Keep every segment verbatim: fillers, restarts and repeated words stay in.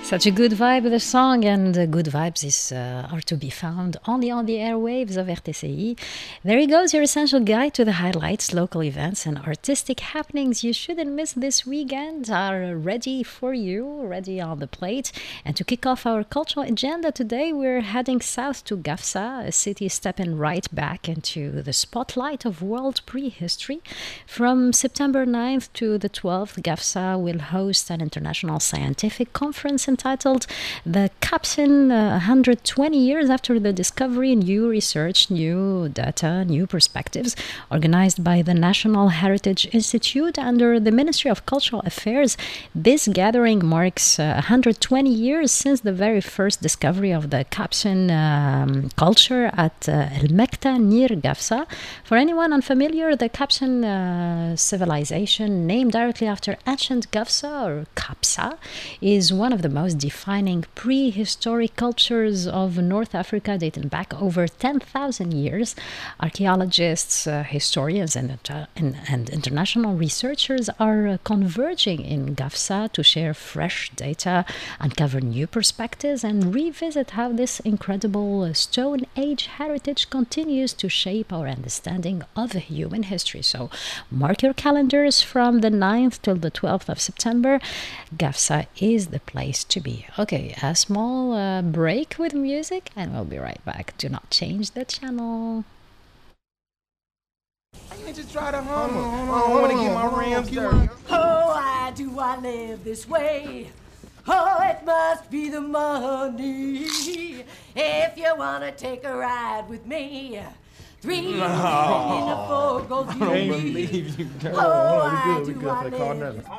Such a good vibe, the song, and uh, good vibes is, uh, are to be found only on the airwaves of R T C I. There he goes, your essential guide to the highlights, local events, and artistic happenings you shouldn't miss this weekend are ready for you, ready on the plate. And to kick off our cultural agenda today, we're heading south to Gafsa, a city stepping right back into the spotlight of world prehistory. From September ninth to the twelfth, Gafsa will host an international scientific conference entitled The Kapsin, uh, one hundred twenty years after the discovery, new research, new data, new perspectives, organized by the National Heritage Institute under the Ministry of Cultural Affairs. This gathering marks uh, one hundred twenty years since the very first discovery of the Kapsin um, culture at uh, El Mekta near Gafsa. For anyone unfamiliar, the Kapsin uh, civilization, named directly after ancient Gafsa or Kapsa, is one of the most defining prehistoric cultures of North Africa, dating back over ten thousand years. Archaeologists, uh, historians, and, uh, and, and international researchers are uh, converging in Gafsa to share fresh data, uncover new perspectives, and revisit how this incredible uh, Stone Age heritage continues to shape our understanding of human history. So mark your calendars from the ninth till the twelfth of September. Gafsa is the place to be. Okay, a small uh, break with music and we'll be right back. Do not change the channel. I ain't just try to hummer. I don't want to get my rims dirty. Oh, why do I live this way? Oh, it must be the money. If you want to take a ride with me, three no. in a four goes you. I don't believe you, girl. Oh, Hold on, we why good, we do good I for the call live? nothing.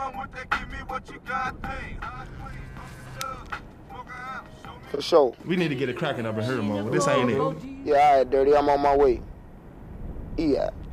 For sure. We need to get it cracking up in her mode. This ain't it. Yeah, all right, Dirty. I'm on my way. Yeah.